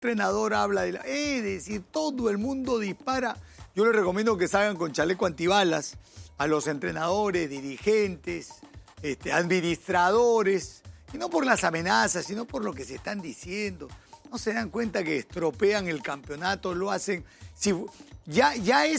entrenador habla de es decir, todo el mundo dispara. Yo les recomiendo que salgan con chaleco antibalas a los entrenadores, dirigentes, administradores, y no por las amenazas, sino por lo que se están diciendo. No se dan cuenta que estropean el campeonato, lo hacen. Si, ya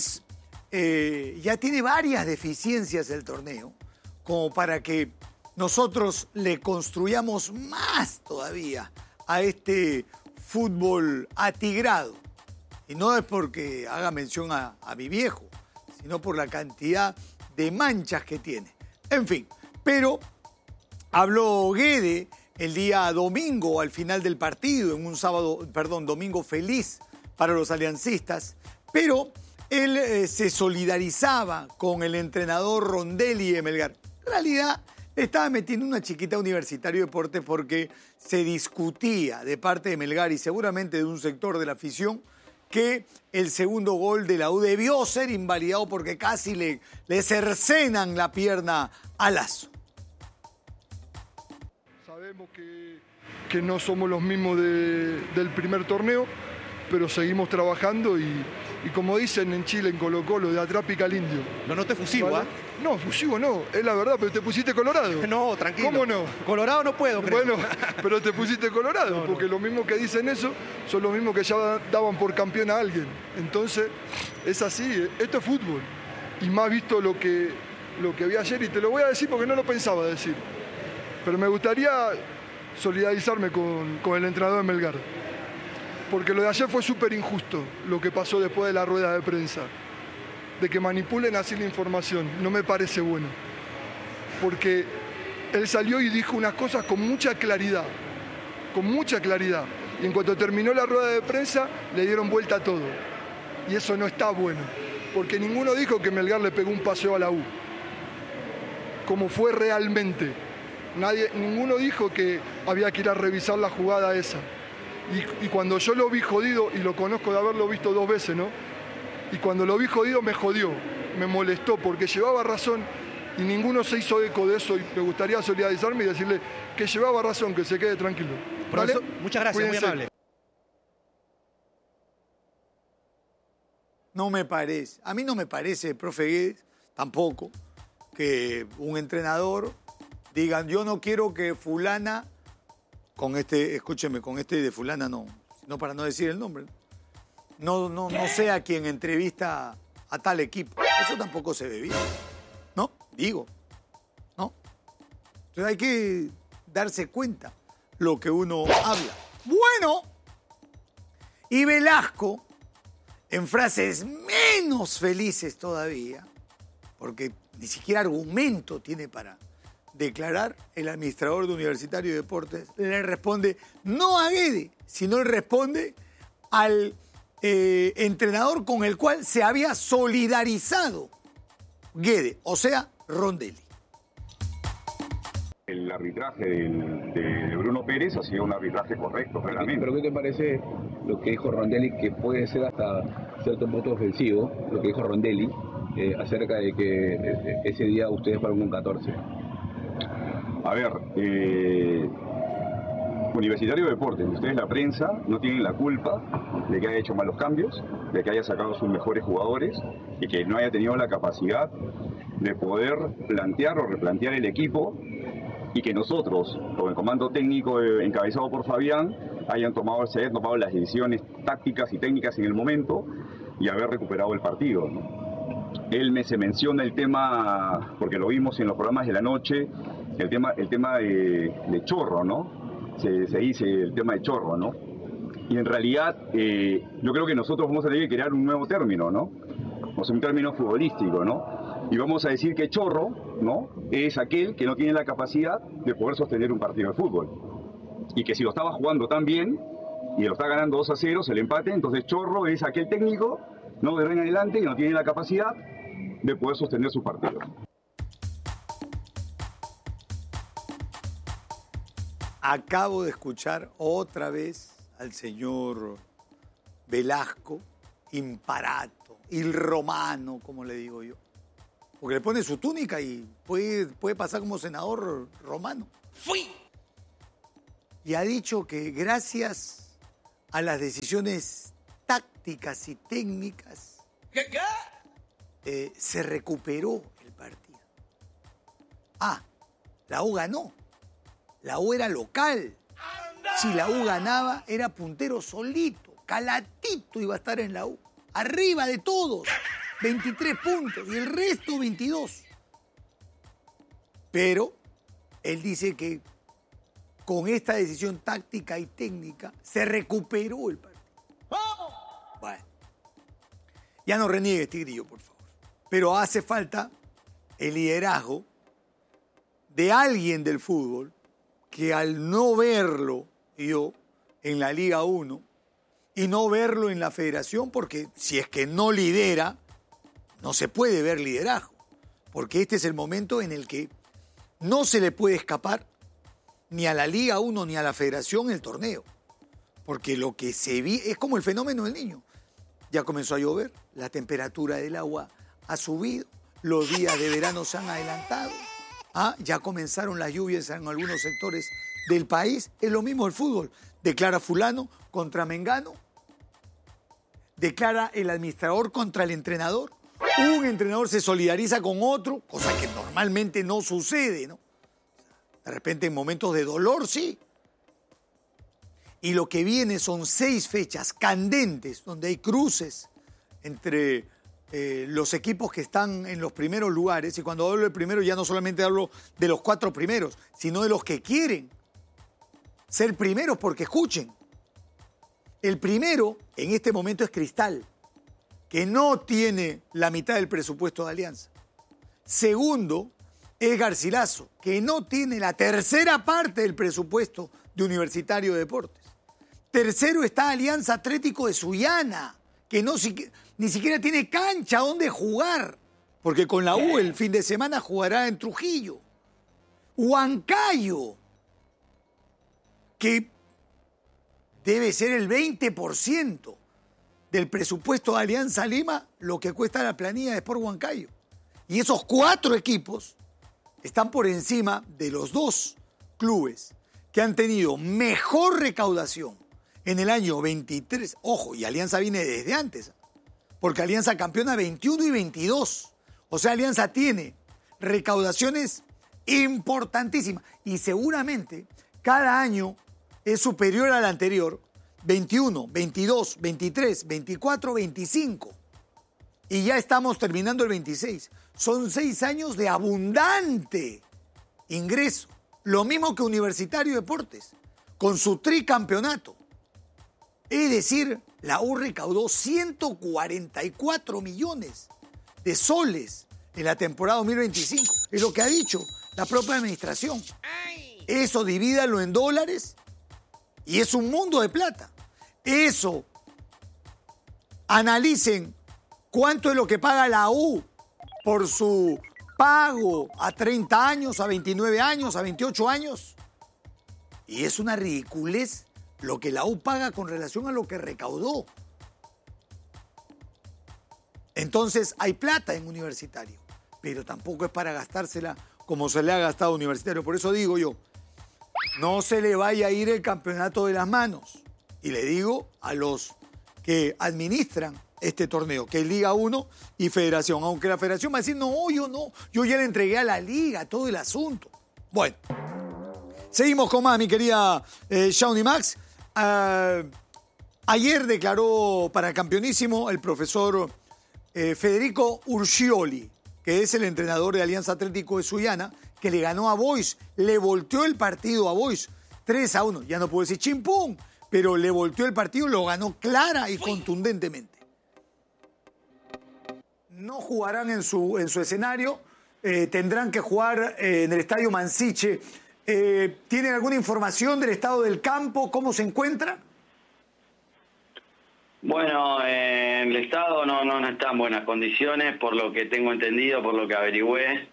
tiene varias deficiencias el torneo, como para que nosotros le construyamos más todavía a este fútbol atigrado. Y no es porque haga mención a mi viejo, sino por la cantidad de manchas que tiene. En fin, pero habló Guede el día domingo al final del partido, en un domingo feliz para los aliancistas, pero él se solidarizaba con el entrenador Rondelli de Melgar. En realidad le estaba metiendo una chiquita a Universitario de Deportes porque se discutía de parte de Melgar y seguramente de un sector de la afición que el segundo gol de la U debió ser invalidado porque casi le cercenan la pierna a Lazo. Sabemos que no somos los mismos del primer torneo, pero seguimos trabajando y como dicen en Chile, en Colo-Colo, de atrás pica el indio. No noté fusivo, ¿ah? ¿Vale? No, fusivo no, es la verdad, pero te pusiste colorado. No, tranquilo. ¿Cómo no? Colorado no puedo, creo. Bueno, pero te pusiste colorado, porque los mismos que dicen eso son los mismos que ya daban por campeón a alguien. Entonces, es así, esto es fútbol. Y más visto lo que vi ayer, y te lo voy a decir porque no lo pensaba decir. Pero me gustaría solidarizarme con el entrenador de Melgar. Porque lo de ayer fue súper injusto, lo que pasó después de la rueda de prensa. De que manipulen así la información, no me parece bueno. Porque él salió y dijo unas cosas con mucha claridad. Con mucha claridad. Y en cuanto terminó la rueda de prensa, le dieron vuelta a todo. Y eso no está bueno. Porque ninguno dijo que Melgar le pegó un paseo a la U. Como fue realmente. Ninguno dijo que había que ir a revisar la jugada esa. Y cuando yo lo vi jodido, y lo conozco de haberlo visto 2 veces, ¿no? Y cuando lo vi jodido, me jodió, me molestó, porque llevaba razón y ninguno se hizo eco de eso. Y me gustaría solidarizarme y decirle que llevaba razón, que se quede tranquilo. ¿Vale? Profesor, muchas gracias, Cuídense. muy amable. No me parece, a mí no me parece, profe Guedes, tampoco, que un entrenador diga, yo no quiero que fulana, escúcheme, con este de fulana no para no decir el nombre, no sea quien entrevista a tal equipo. Eso tampoco se ve bien, ¿no? Digo, ¿no? Entonces hay que darse cuenta lo que uno habla. Bueno, y Velasco, en frases menos felices todavía, porque ni siquiera argumento tiene para declarar, el administrador de Universitario de Deportes le responde no a Guede, sino le responde al entrenador con el cual se había solidarizado Guede, o sea, Rondelli. El arbitraje de Bruno Pérez ha sido un arbitraje correcto, claramente. ¿Pero qué te parece lo que dijo Rondelli, que puede ser hasta cierto punto ofensivo, lo que dijo Rondelli, acerca de que ese día ustedes fueron con 14? A ver, Universitario de Deportes, ustedes la prensa no tienen la culpa de que haya hecho malos cambios, de que haya sacado sus mejores jugadores y que no haya tenido la capacidad de poder plantear o replantear el equipo y que nosotros, con el comando técnico encabezado por Fabián, se hayan tomado las decisiones tácticas y técnicas en el momento y haber recuperado el partido, ¿no? Él se menciona el tema, porque lo vimos en los programas de la noche, el tema de Chorro, ¿no? Se dice el tema de Chorro, ¿no? Y en realidad yo creo que nosotros vamos a tener que crear un nuevo término, ¿no? O sea, un término futbolístico, ¿no? Y vamos a decir que Chorro, ¿no?, es aquel que no tiene la capacidad de poder sostener un partido de fútbol. Y que si lo estaba jugando tan bien y lo está ganando 2-0, el empate, entonces Chorro es aquel técnico, ¿no?, de ahora en adelante que no tiene la capacidad de poder sostener sus partidos. Acabo de escuchar otra vez al señor Velasco, imparato, il romano, como le digo yo. Porque le pone su túnica y puede pasar como senador romano. ¡Fui! Y ha dicho que gracias a las decisiones tácticas y técnicas, se recuperó el partido. La U ganó. La U era local. Si la U ganaba, era puntero solito. Calatito iba a estar en la U. Arriba de todos. 23 puntos. Y el resto 22. Pero él dice que con esta decisión táctica y técnica se recuperó el partido. Bueno. Ya no reniegues, Tigrillo, por favor. Pero hace falta el liderazgo de alguien del fútbol que al no verlo yo en la Liga 1 y no verlo en la federación, porque si es que no lidera, no se puede ver liderazgo, porque este es el momento en el que no se le puede escapar ni a la Liga 1 ni a la federación el torneo, porque lo que se vi es como el fenómeno del Niño. Ya comenzó a llover, la temperatura del agua ha subido, los días de verano se han adelantado. Ya comenzaron las lluvias en algunos sectores del país. Es lo mismo el fútbol. Declara fulano contra mengano. Declara el administrador contra el entrenador. Un entrenador se solidariza con otro, cosa que normalmente no sucede, ¿no? De repente en momentos de dolor, sí. Y lo que viene son 6 fechas candentes, donde hay cruces entre los equipos que están en los primeros lugares, y cuando hablo del primero ya no solamente hablo de los 4 primeros, sino de los que quieren ser primeros, porque escuchen, el primero en este momento es Cristal, que no tiene la mitad del presupuesto de Alianza. Segundo es Garcilaso, que no tiene la tercera parte del presupuesto de Universitario de Deportes. Tercero está Alianza Atlético de Sullana, que ni siquiera tiene cancha donde jugar, porque con la U el fin de semana jugará en Trujillo. Huancayo, que debe ser el 20% del presupuesto de Alianza Lima, lo que cuesta la planilla de Sport Huancayo. Y esos 4 equipos están por encima de los 2 clubes que han tenido mejor recaudación en el año 23. Ojo, y Alianza viene desde antes, porque Alianza campeona 21 y 22. O sea, Alianza tiene recaudaciones importantísimas. Y seguramente cada año es superior al anterior. 21, 22, 23, 24, 25. Y ya estamos terminando el 26. Son 6 años de abundante ingreso. Lo mismo que Universitario de Deportes, con su tricampeonato. Es decir, la U recaudó 144 millones de soles en la temporada 2025. Es lo que ha dicho la propia administración. Eso divídalo en dólares y es un mundo de plata. Eso, analicen cuánto es lo que paga la U por su pago a 30 años, a 29 años, a 28 años. Y es una ridiculez lo que la U paga con relación a lo que recaudó. Entonces hay plata en Universitario, pero tampoco es para gastársela como se le ha gastado a Universitario. Por eso digo yo, no se le vaya a ir el campeonato de las manos. Y le digo a los que administran este torneo, que es Liga 1 y Federación. Aunque la Federación va a decir, no, yo ya le entregué a la Liga todo el asunto. Bueno, seguimos con más, mi querida Shawnee Max. Ayer declaró para Campeonísimo el profesor Federico Urcioli, que es el entrenador de Alianza Atlético de Sullana, que le ganó a Boys, le volteó el partido a Boys 3-1. Ya no puedo decir chimpún, pero le volteó el partido, lo ganó clara y contundentemente. No jugarán en su escenario, tendrán que jugar en el Estadio Mansiche. ¿Tienen alguna información del estado del campo? ¿Cómo se encuentra? Bueno, el estado no está en buenas condiciones, por lo que tengo entendido, por lo que averigüé.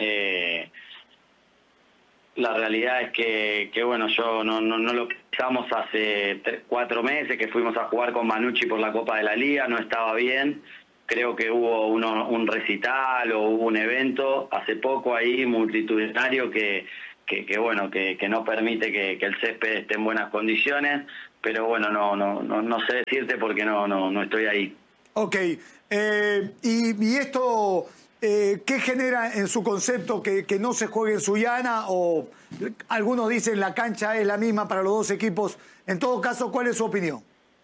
La realidad es que bueno, yo no lo pensamos hace 4 meses, que fuimos a jugar con Manucci por la Copa de la Liga, no estaba bien. Creo que hubo un recital o hubo un evento hace poco ahí multitudinario que no permite que el césped esté en buenas condiciones. bueno, no sé decirte porque no estoy ahí. Ok, y esto, ¿qué genera en su concepto que no se juegue en Sullana? O algunos dicen la cancha es la misma para los dos equipos. En todo caso, ¿cuál es su opinión?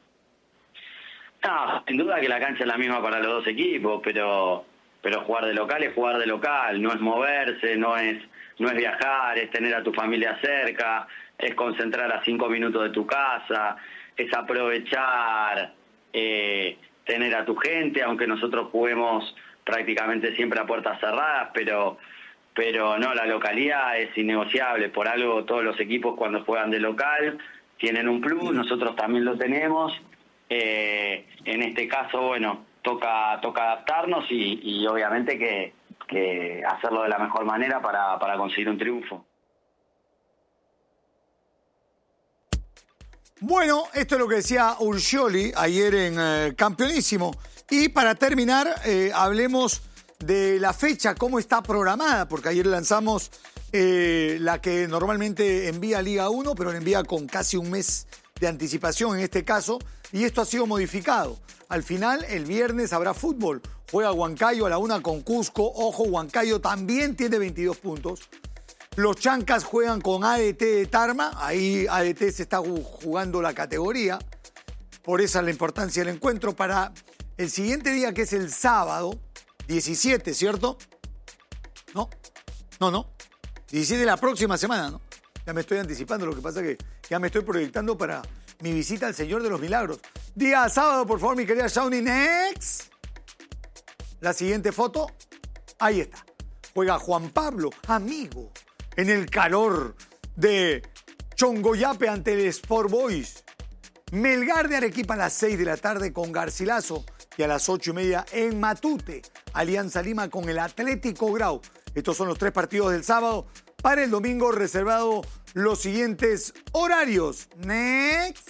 No, sin duda que la cancha es la misma para los dos equipos, pero jugar de local es jugar de local, no es moverse, no es viajar, es tener a tu familia cerca, es concentrar a 5 minutos de tu casa, es aprovechar, tener a tu gente, aunque nosotros juguemos prácticamente siempre a puertas cerradas, pero no, la localidad es innegociable. Por algo todos los equipos cuando juegan de local tienen un plus, nosotros también lo tenemos. En este caso, bueno, toca adaptarnos y obviamente que hacerlo de la mejor manera para conseguir un triunfo. Bueno, esto es lo que decía Urscioli ayer en Campeonísimo. Y para terminar, hablemos de la fecha, cómo está programada, porque ayer lanzamos la que normalmente envía Liga 1, pero la envía con casi un mes de anticipación en este caso, y esto ha sido modificado. Al final, el viernes habrá fútbol. Juega Huancayo a la 1 con Cusco. Ojo, Huancayo también tiene 22 puntos. Los Chancas juegan con ADT de Tarma. Ahí ADT se está jugando la categoría. Por esa es la importancia del encuentro. Para el siguiente día, que es el sábado, 17, ¿cierto? No. 17 de la próxima semana, ¿no? Ya me estoy anticipando, lo que pasa es que ya me estoy proyectando para mi visita al Señor de los Milagros. Día sábado, por favor, mi querida Shawnee. Next. La siguiente foto. Ahí está. Juega Juan Pablo, amigo, en el calor de Chongoyape ante el Sport Boys. Melgar de Arequipa a las 6 de la tarde con Garcilaso y a las 8:30 en Matute. Alianza Lima con el Atlético Grau. Estos son los 3 partidos del sábado. Para el domingo reservado los siguientes horarios. Next.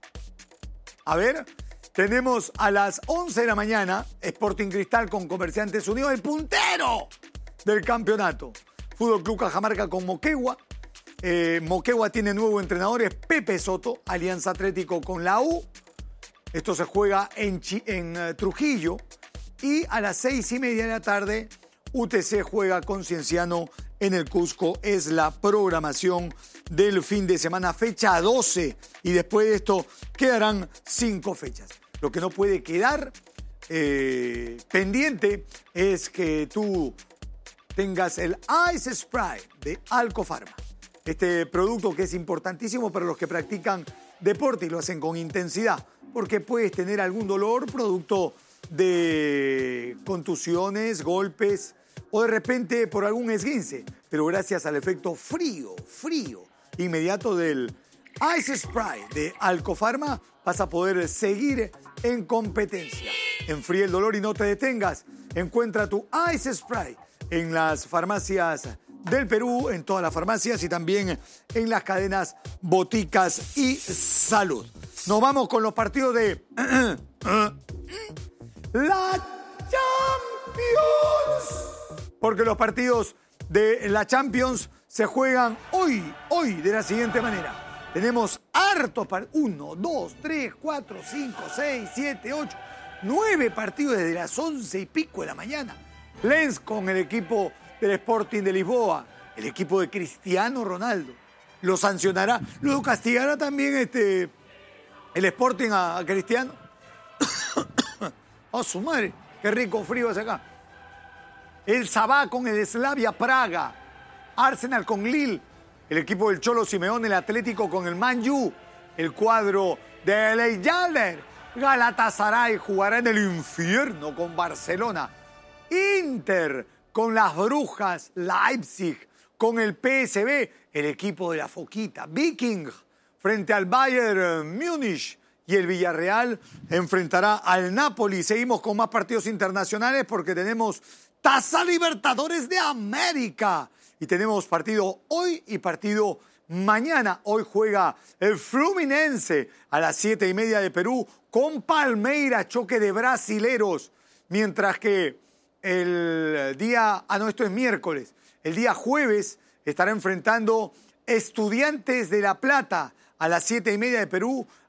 A ver, tenemos a las 11 de la mañana Sporting Cristal con Comerciantes Unidos, el puntero del campeonato. Fútbol Club Cajamarca con Moquegua. Moquegua tiene nuevo entrenador, es Pepe Soto. Alianza Atlético con la U. Esto se juega en Trujillo. Y a las 6:30 de la tarde, UTC juega con Cienciano en el Cusco. Es la programación del fin de semana, fecha 12. Y después de esto quedarán 5 fechas. Lo que no puede quedar pendiente es que tú tengas el Ice Spray de Alcofarma. Este producto que es importantísimo para los que practican deporte y lo hacen con intensidad, porque puedes tener algún dolor producto de contusiones, golpes o de repente por algún esguince, pero gracias al efecto frío inmediato del Ice Spray de Alcofarma vas a poder seguir en competencia. Enfríe el dolor y no te detengas. Encuentra tu Ice Spray en las farmacias del Perú, en todas las farmacias y también en las cadenas Boticas y Salud. Nos vamos con los partidos de la Champions. Porque los partidos de la Champions se juegan hoy de la siguiente manera. Tenemos hartos partidos. 1, 2, 3, 4, 5, 6, 7, 8, 9 partidos desde las 11 y pico de la mañana. Lens con el equipo del Sporting de Lisboa, el equipo de Cristiano Ronaldo. Lo sancionará, lo castigará también el Sporting a Cristiano. ¡Oh, su madre! ¡Qué rico frío hace acá! El Sabah con el Slavia Praga. Arsenal con Lille. El equipo del Cholo Simeone, el Atlético con el Man U. El cuadro de Leijalders. Galatasaray jugará en el infierno con Barcelona. Inter con las Brujas. Leipzig con el PSV. El equipo de la Foquita. Viking frente al Bayern Múnich. Y el Villarreal enfrentará al Napoli. Seguimos con más partidos internacionales porque tenemos Taza Libertadores de América. Y tenemos partido hoy y partido mañana. Hoy juega el Fluminense a las 7:30 de Perú con Palmeiras, choque de brasileros. Mientras que el día... esto es miércoles. El día jueves estará enfrentando Estudiantes de La Plata a las 7:30 de Perú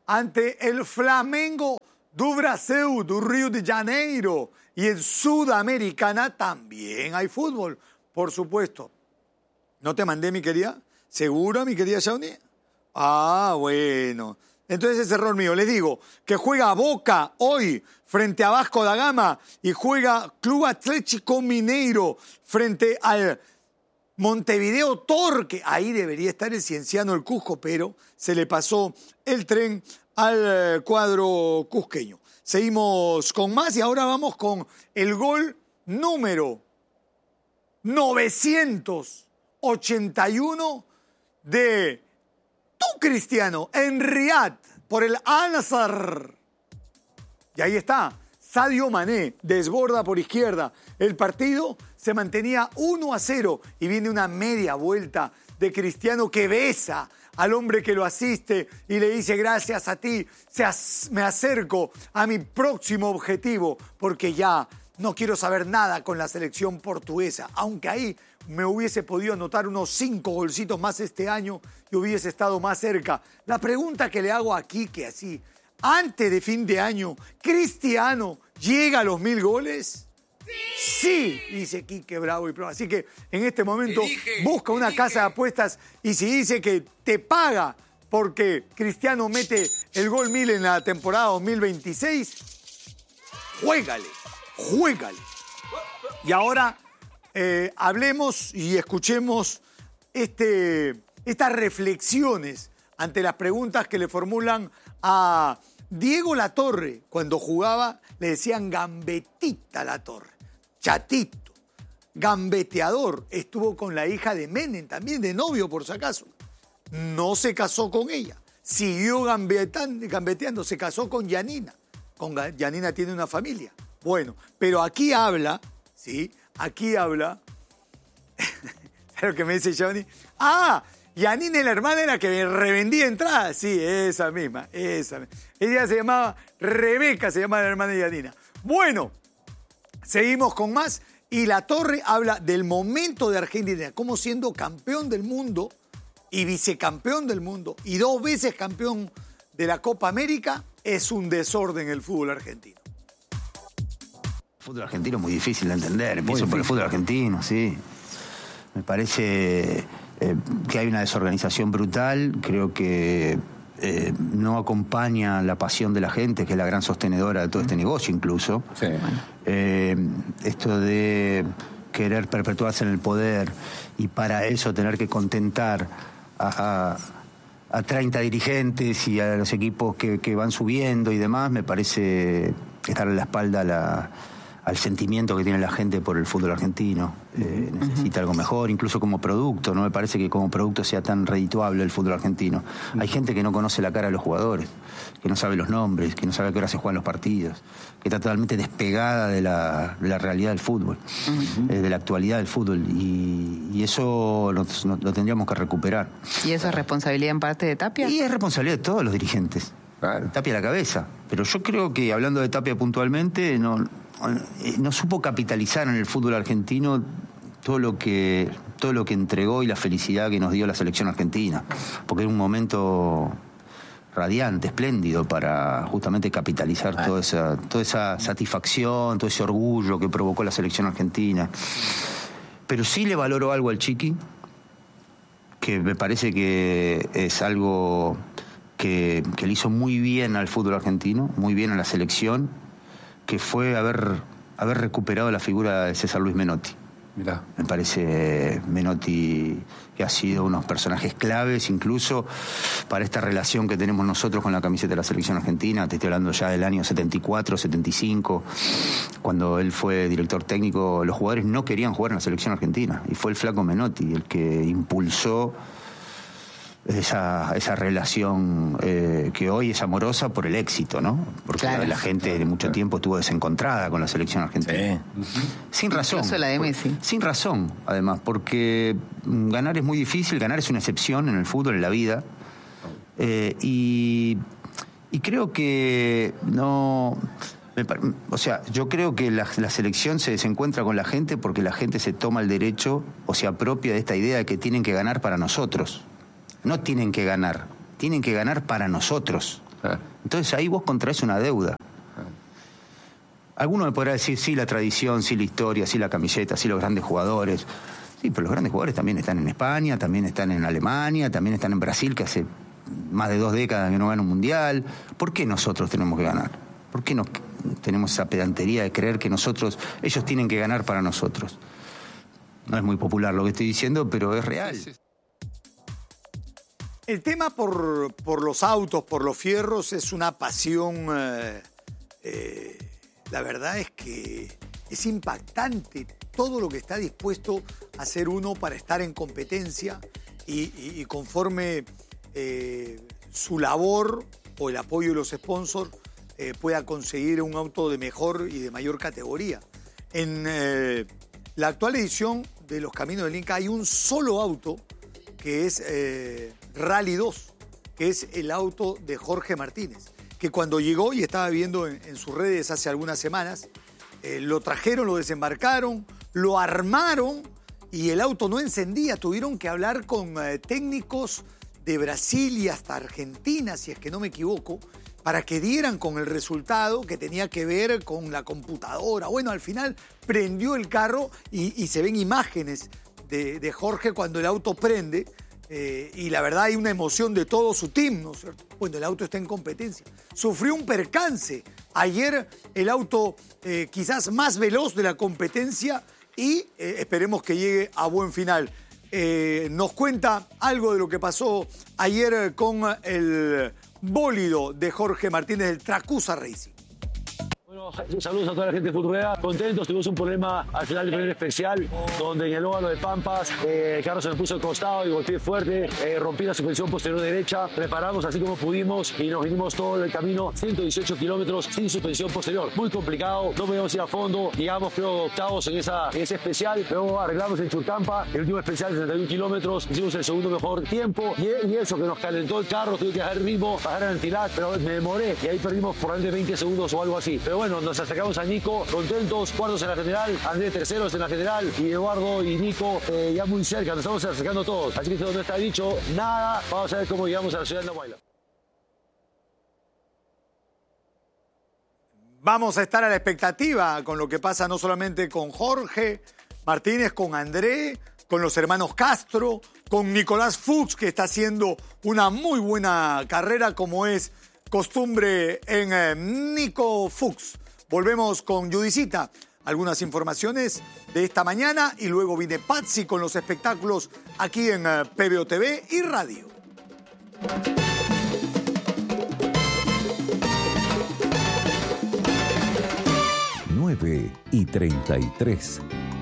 ante el Flamengo do Brasil, do Rio de Janeiro. Y en Sudamericana también hay fútbol, por supuesto. ¿No te mandé, mi querida? ¿Segura, mi querida Shawnee? Ah, bueno. Entonces es error mío. Les digo que juega Boca hoy frente a Vasco da Gama y juega Club Atlético Mineiro frente al Montevideo Torque. Ahí debería estar el Cienciano el Cusco, pero se le pasó el tren al cuadro cusqueño. Seguimos con más y ahora vamos con el gol número 981 de tu Cristiano en Riyadh por el Al-Nassr. Y ahí está, Sadio Mané desborda por izquierda. El partido se mantenía 1-0 y viene una media vuelta de Cristiano que besa al hombre que lo asiste y le dice: gracias a ti me acerco a mi próximo objetivo porque ya no quiero saber nada con la selección portuguesa, aunque ahí me hubiese podido anotar unos 5 golcitos más este año y hubiese estado más cerca. La pregunta que le hago aquí, que así, antes de fin de año, ¿Cristiano llega a los 1000 goles? Sí, dice Quique Bravo y Pro. Así que en este momento busca una casa de apuestas y si dice que te paga porque Cristiano mete el gol 1000 en la temporada 2026, juégale. Y ahora hablemos y escuchemos estas reflexiones ante las preguntas que le formulan a Diego Latorre. Cuando jugaba le decían Gambetita Latorre, chatito, gambeteador. Estuvo con la hija de Menem también, de novio por si acaso. No se casó con ella, siguió gambeteando, se casó con Yanina. Yanina tiene una familia. Bueno, pero aquí habla, ¿sí? Aquí habla, ¿sabes lo que me dice Johnny? ¡Ah! Yanina es la hermana de la que me revendía entradas. Sí, esa misma. Ella se llamaba Rebeca, se llamaba la hermana de Yanina. Bueno, seguimos con más. Y Latorre habla del momento de Argentina, como siendo campeón del mundo y vicecampeón del mundo y 2 veces campeón de la Copa América, es un desorden el fútbol argentino. El fútbol argentino es muy difícil de entender. Empiezo por el fútbol argentino, sí. Me parece que hay una desorganización brutal. Creo que no acompaña la pasión de la gente, que es la gran sostenedora de todo este negocio incluso. Sí. Esto de querer perpetuarse en el poder y para eso tener que contentar a 30 dirigentes y a los equipos que van subiendo y demás, me parece darle la espalda al sentimiento que tiene la gente por el fútbol argentino. Necesita algo mejor, incluso como producto. No me parece que como producto sea tan redituable el fútbol argentino. Hay gente que no conoce la cara de los jugadores, que no sabe los nombres, que no sabe a qué hora se juegan los partidos, que está totalmente despegada de la realidad del fútbol, de la actualidad del fútbol. Y eso lo tendríamos que recuperar. ¿Y eso es responsabilidad en parte de Tapia? Y es responsabilidad de todos los dirigentes. Claro. Tapia a la cabeza. Pero yo creo que, hablando de Tapia puntualmente, no supo capitalizar en el fútbol argentino todo lo que entregó y la felicidad que nos dio la selección argentina, porque era un momento radiante, espléndido para justamente capitalizar toda esa satisfacción, todo ese orgullo que provocó la selección argentina. Pero sí le valoro algo al Chiqui, que me parece que es algo que le hizo muy bien al fútbol argentino, muy bien a la selección, que fue haber recuperado la figura de César Luis Menotti. Mirá. Me parece Menotti que ha sido unos personajes claves incluso para esta relación que tenemos nosotros con la camiseta de la selección argentina. Te estoy hablando ya del año 74, 75, cuando él fue director técnico. Los jugadores no querían jugar en la selección argentina y fue el flaco Menotti el que impulsó esa relación que hoy es amorosa por el éxito, ¿no? Porque claro, la gente de mucho tiempo estuvo desencontrada con la selección argentina. Sí. Sin razón. Incluso la de Messi. Sin razón, además, porque ganar es muy difícil, ganar es una excepción en el fútbol, en la vida. Y creo que no... O sea, yo creo que la selección se encuentra con la gente porque la gente se toma el derecho o se apropia de esta idea de que tienen que ganar para nosotros. No tienen que ganar para nosotros. Entonces ahí vos contraes una deuda. Alguno me podrá decir, sí, la tradición, sí, la historia, sí, la camiseta, sí, los grandes jugadores. Sí, pero los grandes jugadores también están en España, también están en Alemania, también están en Brasil, que hace más de 2 décadas que no gana un mundial. ¿Por qué nosotros tenemos que ganar? ¿Por qué no tenemos esa pedantería de creer que ellos tienen que ganar para nosotros? No es muy popular lo que estoy diciendo, pero es real. El tema por los autos, por los fierros, es una pasión. La verdad es que es impactante todo lo que está dispuesto a hacer uno para estar en competencia y conforme su labor o el apoyo de los sponsors pueda conseguir un auto de mejor y de mayor categoría. En la actual edición de los Caminos del Inca hay un solo auto que es Rally 2, que es el auto de Jorge Martínez, que cuando llegó, y estaba viendo en sus redes hace algunas semanas, lo trajeron, lo desembarcaron, lo armaron y el auto no encendía. Tuvieron que hablar con técnicos de Brasil y hasta Argentina, si es que no me equivoco, para que dieran con el resultado que tenía que ver con la computadora. Bueno, al final prendió el carro y se ven imágenes de Jorge cuando el auto prende. Y la verdad hay una emoción de todo su team, ¿no es cierto? Bueno, el auto está en competencia. Sufrió un percance. Ayer el auto quizás más veloz de la competencia y esperemos que llegue a buen final. Nos cuenta algo de lo que pasó ayer con el bólido de Jorge Martínez del Tracusa Racing. Bueno, saludos a toda la gente de Futurrea. Contentos, tuvimos un problema al final del primer especial, donde en el óvalo de Pampas, el carro se me puso al costado y golpeé fuerte, rompí la suspensión posterior derecha, preparamos así como pudimos y nos vinimos todo el camino, 118 kilómetros sin suspensión posterior. Muy complicado, no podíamos ir a fondo, llegamos creo octavos en ese especial, luego arreglamos en Churcampa, el último especial 61 kilómetros, hicimos el segundo mejor tiempo y eso que nos calentó el carro, tuve que dejar el ritmo, bajar el antilac, pero me demoré y ahí perdimos probablemente 20 segundos o algo así. Pero bueno, nos acercamos a Nico, contentos, cuartos en la general, Andrés terceros en la general y Eduardo y Nico ya muy cerca, nos estamos acercando todos. Así que todo no está dicho, nada, vamos a ver cómo llegamos a la ciudad de Andahuayla. Vamos a estar a la expectativa con lo que pasa no solamente con Jorge Martínez, con André, con los hermanos Castro, con Nicolás Fuchs, que está haciendo una muy buena carrera como es costumbre en Nico Fuchs. Volvemos con Judicita. Algunas informaciones de esta mañana y luego viene Patsy con los espectáculos aquí en PBO TV y Radio. 9:33.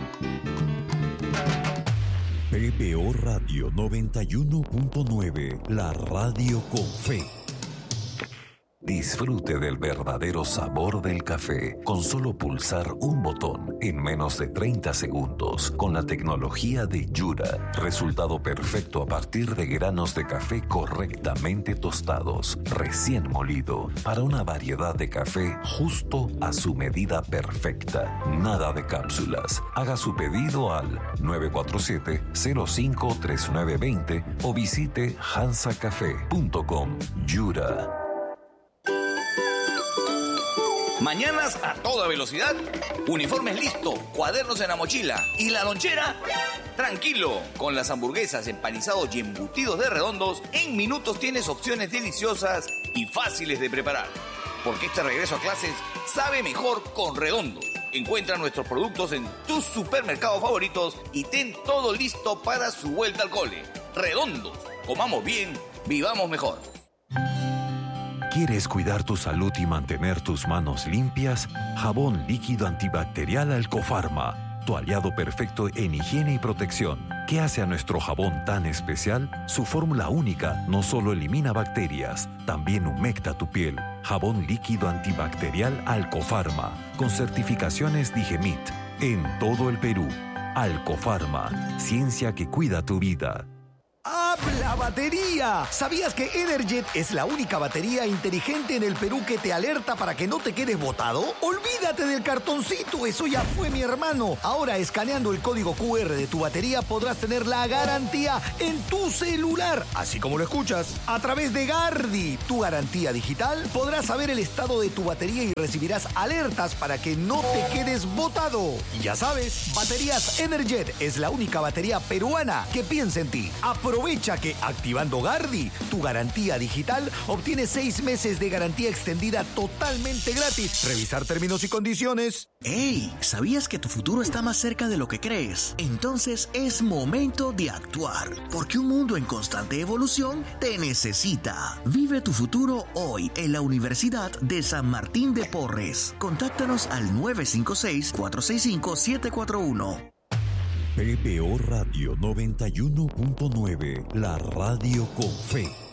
PBO Radio 91.9, la radio con fe. Disfrute del verdadero sabor del café con solo pulsar un botón en menos de 30 segundos con la tecnología de Yura. Resultado perfecto a partir de granos de café correctamente tostados, recién molido, para una variedad de café justo a su medida perfecta. Nada de cápsulas. Haga su pedido al 947-053920 o visite hansacafé.com. Yura. Mañanas a toda velocidad, uniformes listo, cuadernos en la mochila y la lonchera. Tranquilo, con las hamburguesas, empanizados y embutidos de Redondos, en minutos tienes opciones deliciosas y fáciles de preparar. Porque este regreso a clases sabe mejor con Redondos. Encuentra nuestros productos en tus supermercados favoritos y ten todo listo para su vuelta al cole. Redondos, comamos bien, vivamos mejor. ¿Quieres cuidar tu salud y mantener tus manos limpias? Jabón líquido antibacterial Alcofarma, tu aliado perfecto en higiene y protección. ¿Qué hace a nuestro jabón tan especial? Su fórmula única no solo elimina bacterias, también humecta tu piel. Jabón líquido antibacterial Alcofarma, con certificaciones Digemit, en todo el Perú. Alcofarma, ciencia que cuida tu vida. ¡Habla batería! ¿Sabías que Energet es la única batería inteligente en el Perú que te alerta para que no te quedes botado? Olvídate del cartoncito, eso ya fue, mi hermano. Ahora, escaneando el código QR de tu batería, podrás tener la garantía en tu celular, así como lo escuchas. A través de Gardi, tu garantía digital, podrás saber el estado de tu batería y recibirás alertas para que no te quedes botado. Y ya sabes, Baterías Energet es la única batería peruana que piensa en ti. Aprovecha que activando Gardi, tu garantía digital, obtienes 6 meses de garantía extendida totalmente gratis. Revisar términos y condiciones. ¡Ey! ¿Sabías que tu futuro está más cerca de lo que crees? Entonces es momento de actuar, porque un mundo en constante evolución te necesita. Vive tu futuro hoy en la Universidad de San Martín de Porres. Contáctanos al 956-465-741. PPO Radio 91.9, la radio con fe.